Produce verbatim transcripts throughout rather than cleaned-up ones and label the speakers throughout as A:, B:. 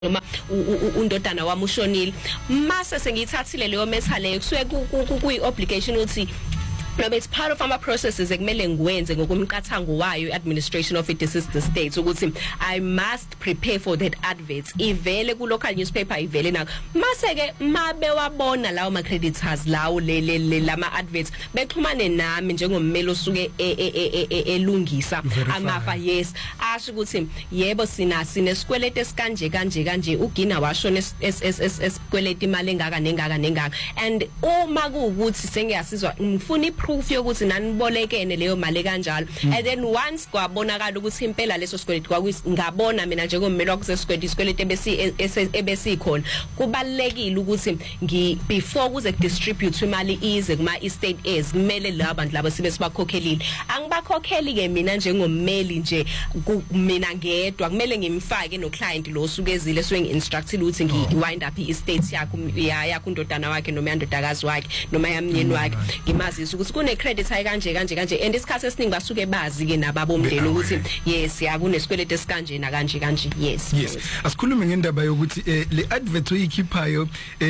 A: noma undodana wami ushonile mase sengithathile leyo metha leyo kusuke kuyi obligation uthi no, it's part of our processes ekumele ngikwenze ngokumqathango wayo administration of it is the state ukuthi I must prepare for that advert ivele ku local newspaper ivele nako mase ke mabe wabona lawo ma creditors lawo le le lama adverts bexhumane nami njengommeli osuke elungisa amafa yes asho ukuthi yebo sina sinesikwelete esikanje kanje kanje ugina washona esikwelete imali engaka nengaka nengaka and uma kuukuthi sengiyasizwa ngifuna proof yokuthi nanibolekene leyo mali kanjalo and then once kwabonakala ukuthi impela leso sikweleti kwakwisi ngabona mina njengommeli wakusesikweleti isikweleti ebesi ebesikhona kubalekile ukuthi ngi before kuze distribute imali ize kuma estate aids kumele labo bantu labo sibe sibakhokhelile angibakhokheli ke mina njengommeli nje mina ngedwa kumele ngimfake no client lo sukezile so ngi-instructile ukuthi ngi-wind up i-estate yakho yakho undodana wakhe noma yandodakazi wakhe noma yamnyeni wakhe ngimazisa ukuthi kune credit hayi kanje kanje kanje and isikhathi esiningi basuke bazi ke nababomndeni ukuthi yes yakunesikwelete esikanje na kanje kanje yes
B: yes asikhulume ngendaba yokuthi le advert oyikhiphayo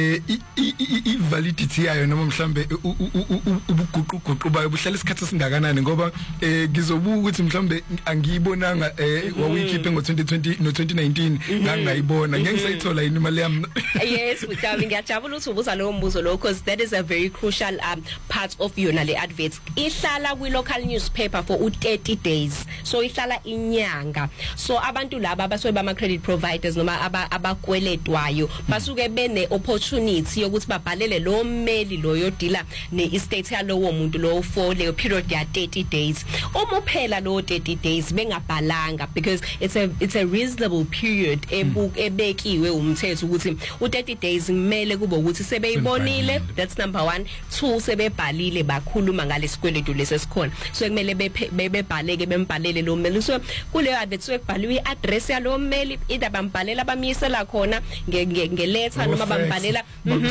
B: i validity yayo noma mhlambe ubuguquguqu bayo buhlala isikhathi esingakanani ngoba ngizobuka ukuthi mhlambe angiyibonanga wawikhiphe ngo twenty twenty no twenty nineteen ngangayibona ngeke ngisayithola yini imali yami
A: yes mthabi ngiyajabula ukuthi ubuza lo mbuzo lo because that is a very crucial um, part of yona le adverts ihlala kwi local newspaper for thirty days so ihlala inyanga so abantu laba abasuke bama credit providers noma abakweletwayo basuke bene opportunity yokuthi babhalele lo mmeli lo yodila ne estate yalowo muntu lo for leyo period ya thirty days uma uphela lo thirty days bengabhalanga because it's a it's a reasonable period ebu ebekiwe umthetho ukuthi u thirty days kumele kube ukuthi sebeyibonile that's number one two sebebhalile bakhuluma ngalesikweletu lesesikhona so kumele bebebhaleke bembhalele lo mmeli so kuleyo advert so ekubhaliwe iaddress yalo mmeli ida bambhalela bamyisela khona ngeletter noma bambhalela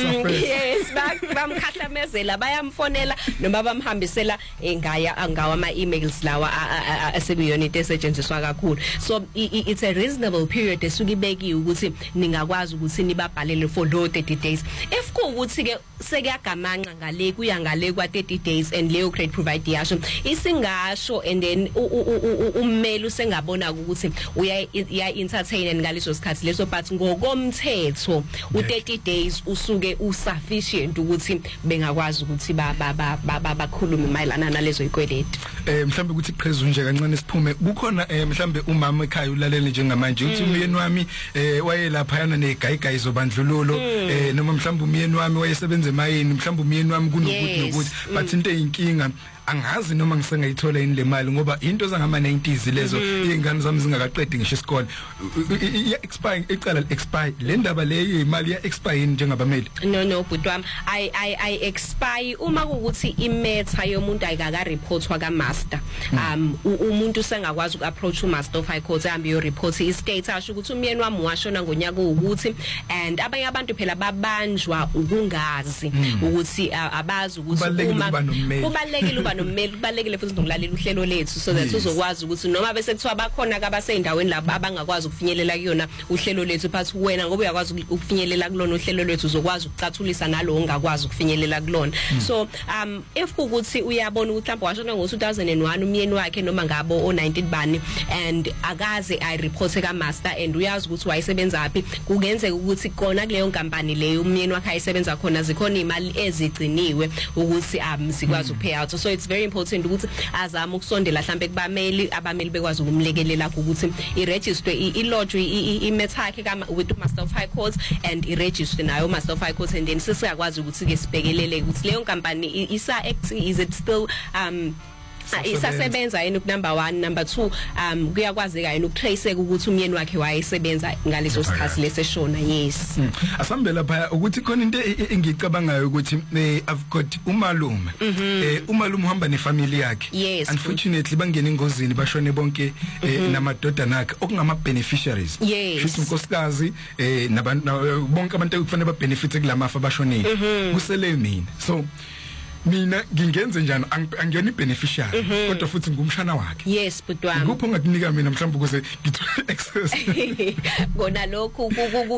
A: yes bamkhahlamezela bayamfonela noma bamhambisela engaya angawa ama emails lawa asekuyona into esetshenziswa kakhulu so it's a reasonable period esuke ibekiwe ukuthi ningakwazi ukuthi nibabhalele for lo thirty days if kuukuthi ke sekuyagamanga ngale kuya ngale kwa thirty days and leyo credit provider yasho isingasho and then ummeli usengabona ukuthi uya entertain ngaleso sikhathi leso but ngokomthetho u thirty days usuke usufficient ukuthi bengakwazi ukuthi ba bakhulume mayelana nalezo ikweleti
B: eh mhlambe ukuthi qhezwe nje kancane siphume kukhona mhlambe umama ekhaya ulalele njengamanje uthi umyeni wami eh wayelapha yana negayigayi zobandlululo eh noma mhlambe umyeni wami wayesebenza emayini mhlambe umyeni wami kunokuthi nokuthi but into eyinkinga angazi noma ngisengayithola yini le mali ngoba into zangama nineties lezo izingane zami zingakaqedi ngisho isikole iya expire icala expire le ndaba leyo imali ya expire njengabameli
A: no no but wami i i i expire uma ukuthi imetha yomuntu ayikaka reportwa ka master um umuntu sengakwazi ukuapproach umaster of high court ahambe yo report istate asho ukuthi umyeni wami washona ngonyaka ukuthi and abanye abantu phela babanjwa ukungazi ukuthi abazi ukuthi uma kubalekile uba nommeli kubalekile futhi ngokulalela uhlelo lethu so that uzokwazi ukuthi noma bese kuthiwa bakhona kabaseyindaweni lapha abangakwazi ukufinyelela kuyona uhlelo lethu but wena ngoba uyakwazi ukufinyelela kulona uhlelo lethu uzokwazi ukucathulisa nalo ongakwazi ukufinyelela kulona so um if ukuthi uyabona ukuthi mhlawumbe washona ngo two thousand one umyeni wakhe noma ngabo o nineteen bani and akaze I report ka master and uyazi ukuthi wayesebenza aphi kungenzeka ukuthi kona kuleyo nkampani leyo umyeni wakhe ayisebenza khona zikhona imali ezigciniwe ukuthi um sikwazi ukupay out so it's very important ukuthi azama ukusondela mhlambe kubameli abameli bekwazi ukumlekelela ukuthi iregister ilodge imetha yakhe kama with master of high court and iregister nayo master of high court and then sisiyakwazi ukuthi ke sibhekelele ukuthi leyo nkampani isa act is it still um isasebenza yini number one number two um kuyakwazeka yini ukutrace ukuthi umyeni wakhe wayesebenza ngaleso sikhathi leseshona yes
B: asambe lapha ukuthi khona into engicabangayo ukuthi I've got umalume eh umalume uhamba nefamily yakhe unfortunately bangena ingozini bashone bonke namadodana akhe okungama beneficiaries futhi unkosikazi eh nabantu bonke abantu ekufanele ba benefit kulamafa bashonile kusele mina so mina ngingenze njani angiyona ibeneficiary kodwa futhi ngumshana wakhe
A: yes but wami
B: kupho ngakunika mina mhlawumbe ukuze ngithole access
A: ngona lokhu